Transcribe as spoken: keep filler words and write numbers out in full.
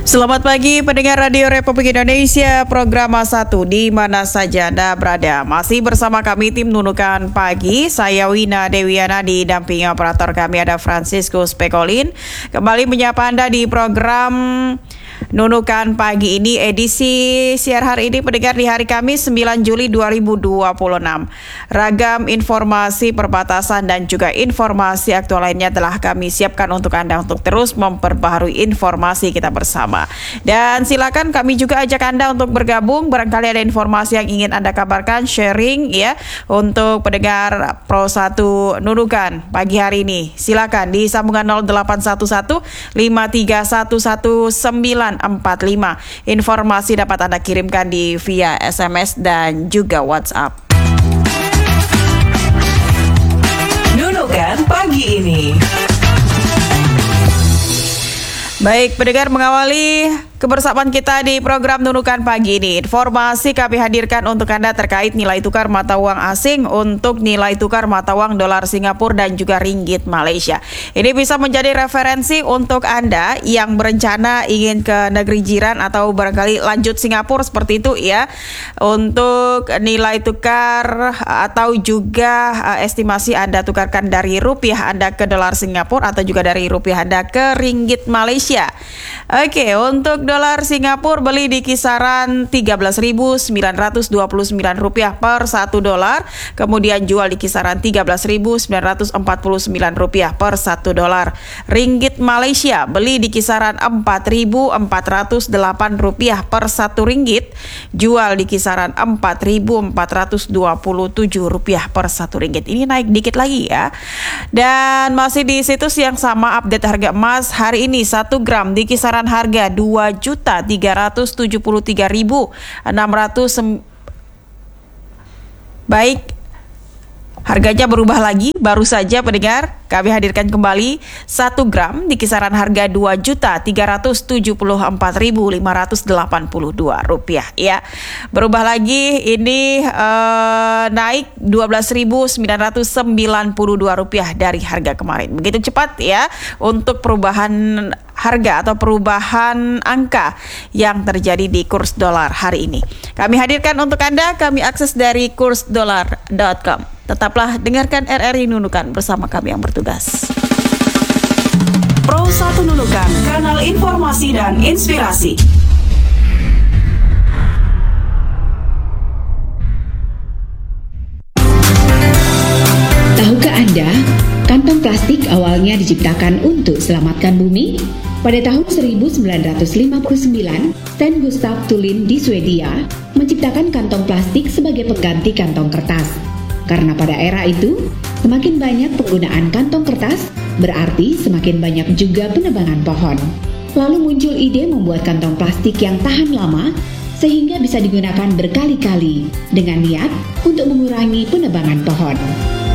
Selamat pagi pendengar Radio Republik Indonesia, program satu di mana saja Anda berada. Masih bersama kami tim Nunukan Pagi, saya Wina Dewiana didampingi operator kami ada Franciscus Pekolin. Kembali menyapa Anda di program Nunukan Pagi ini, edisi siar hari ini pendengar di hari Kamis sembilan Juli dua ribu dua puluh enam. Ragam informasi perbatasan dan juga informasi aktual lainnya telah kami siapkan untuk Anda untuk terus memperbaharui informasi kita bersama. Dan silakan kami juga ajak Anda untuk bergabung, barangkali ada informasi yang ingin Anda kabarkan, sharing ya untuk pendengar Pro satu Nunukan pagi hari ini. Silakan di sambungan nol delapan satu satu lima tiga satu satu sembilan empat lima. Informasi dapat Anda kirimkan di via S M S dan juga WhatsApp. Nunukan pagi ini. Baik, pendengar, mengawali kebersamaan kita di program Nunukan Pagi ini, informasi kami hadirkan untuk Anda terkait nilai tukar mata uang asing untuk nilai tukar mata uang dolar Singapura dan juga ringgit Malaysia. Ini bisa menjadi referensi untuk Anda yang berencana ingin ke negeri jiran atau barangkali lanjut Singapura seperti itu ya. Untuk nilai tukar atau juga uh, estimasi Anda tukarkan dari rupiah Anda ke dolar Singapura atau juga dari rupiah Anda ke ringgit Malaysia. Oke, untuk dolar Singapura beli di kisaran tiga belas ribu sembilan ratus dua puluh sembilan rupiah per satu dolar, kemudian jual di kisaran tiga belas ribu sembilan ratus empat puluh sembilan rupiah per satu dolar. Ringgit Malaysia beli di kisaran empat ribu empat ratus delapan rupiah per satu ringgit, jual di kisaran empat ribu empat ratus dua puluh tujuh rupiah per satu ringgit. Ini naik dikit lagi ya. Dan masih di situs yang sama, update harga emas hari ini satu gram di kisaran harga dua juta tiga ratus tujuh puluh tiga ribu enam ratus. Baik, harganya berubah lagi, baru saja pendengar kami hadirkan kembali satu gram di kisaran harga dua juta tiga ratus tujuh puluh empat ribu lima ratus delapan puluh dua rupiah ya. Berubah lagi, ini uh, naik dua belas ribu sembilan ratus sembilan puluh dua rupiah dari harga kemarin. Begitu cepat ya untuk perubahan harga atau perubahan angka yang terjadi di kurs dolar hari ini. Kami hadirkan untuk Anda, kami akses dari kurs dolar dot com. Tetaplah dengarkan R R I Nunukan bersama kami yang bertugas. Pro satu Nunukan, kanal informasi dan inspirasi. Tahukah Anda, kantong plastik awalnya diciptakan untuk selamatkan bumi? Pada tahun seribu sembilan ratus lima puluh sembilan, Sten Gustaf Thulin di Swedia menciptakan kantong plastik sebagai pengganti kantong kertas. Karena pada era itu, semakin banyak penggunaan kantong kertas, berarti semakin banyak juga penebangan pohon. Lalu muncul ide membuat kantong plastik yang tahan lama, sehingga bisa digunakan berkali-kali, dengan niat untuk mengurangi penebangan pohon.